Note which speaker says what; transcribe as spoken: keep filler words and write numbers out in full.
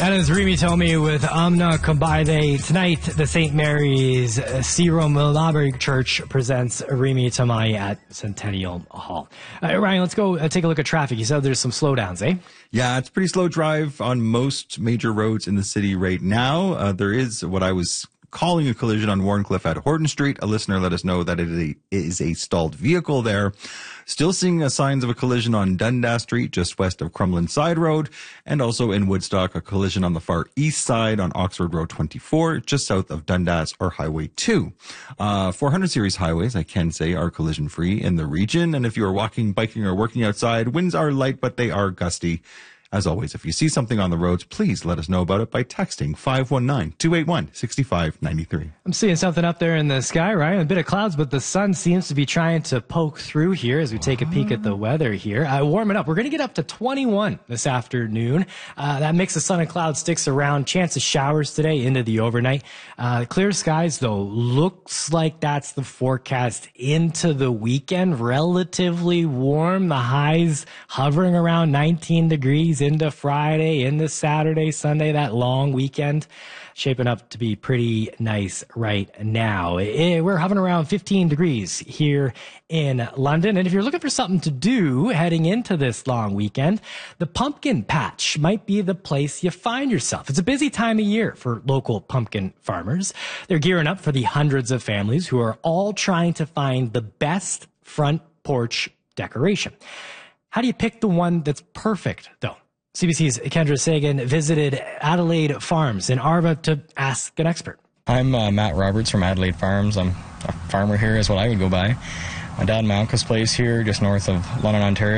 Speaker 1: That is Remy Tomi with Amna Kambaide. Tonight, the Saint Mary's Ciro Millbury Church presents Remy Tomi at Centennial Hall. Uh, Ryan, let's go uh, take a look at traffic. You said there's some slowdowns, eh?
Speaker 2: Yeah, it's a pretty slow drive on most major roads in the city right now. Uh, there is what I was calling a collision on Warncliffe at Horton Street. A listener let us know that it is a, is a stalled vehicle there. Still seeing uh, signs of a collision on Dundas Street, just west of Crumlin Side Road, and also in Woodstock, a collision on the far east side on Oxford Road twenty-four, just south of Dundas or Highway two. Uh, four hundred series highways, I can say, are collision-free in the region, and if you are walking, biking, or working outside, winds are light, but they are gusty. As always, if you see something on the roads, please let us know about it by texting five one nine, two eight one, six five nine three.
Speaker 1: I'm seeing something up there in the sky, Ryan. A bit of clouds, but the sun seems to be trying to poke through here as we take a peek at the weather here. Uh, warming up. We're going to get up to twenty-one this afternoon. Uh, that mix of sun and cloud sticks around. Chance of showers today into the overnight. Uh, clear skies, though. Looks like that's the forecast into the weekend. Relatively warm. The highs hovering around nineteen degrees into Friday, into Saturday, Sunday, that long weekend. Shaping up to be pretty nice right now. We're hovering around fifteen degrees here in London. And if you're looking for something to do heading into this long weekend, the pumpkin patch might be the place you find yourself. It's a busy time of year for local pumpkin farmers. They're gearing up for the hundreds of families who are all trying to find the best front porch decoration. How do you pick the one that's perfect, though? C B C's Kendra Sagan visited Adelaide Farms in Arva to ask an expert.
Speaker 3: I'm uh, Matt Roberts from Adelaide Farms. I'm a farmer here is what I would go by. My dad and my uncle's place here just north of London, Ontario.